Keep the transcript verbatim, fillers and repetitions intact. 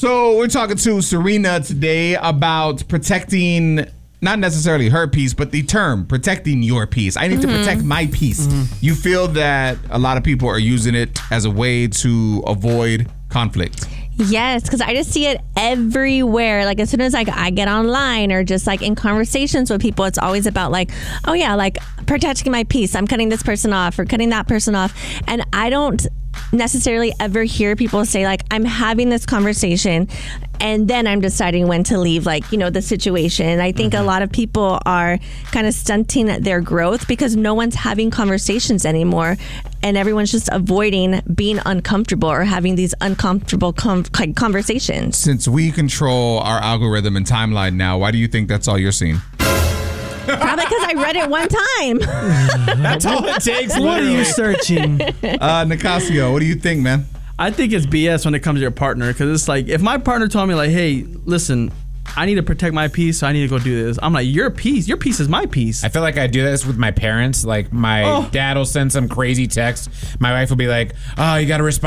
So we're talking to Serena today about protecting, not necessarily her peace, but the term protecting your peace. I need mm-hmm. to protect my peace. Mm-hmm. You feel that a lot of people are using it as a way to avoid conflict. Yes, because I just see it everywhere. Like as soon as like I get online or just like in conversations with people, it's always about like, oh yeah, like protecting my peace. I'm cutting this person off or cutting that person off. And I don't necessarily ever hear people say like, I'm having this conversation and then I'm deciding when to leave, like, you know, the situation. And I think mm-hmm. a lot of people are kind of stunting their growth because no one's having conversations anymore. And everyone's just avoiding being uncomfortable or having these uncomfortable com- conversations. Since we control our algorithm and timeline now, why do you think that's all you're seeing? Probably because I read it one time. That's all it takes. What are you searching? Uh, Nicasio, what do you think, man? I think it's B S when it comes to your partner, because it's like if my partner told me like, hey, listen, I need to protect my peace, so I need to go do this. I'm like, your peace, your peace is my peace. I feel like I do this with my parents. Like my oh. dad will send some crazy text. My wife will be like, oh, you got to respond